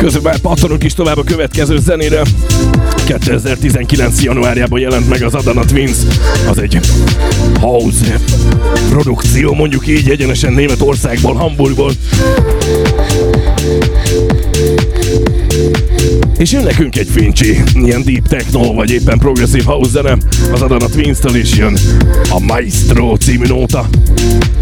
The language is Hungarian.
Közben pattanunk is tovább a következő zenére. 2019. januárjában jelent meg az Adana Twins. Az egy house produkció, mondjuk így, egyenesen Németországból, Hamburgból. És jön nekünk egy fincsi, ilyen deep techno, vagy éppen progressive house zene az Adana Twins-től is jön a Maestro című nóta.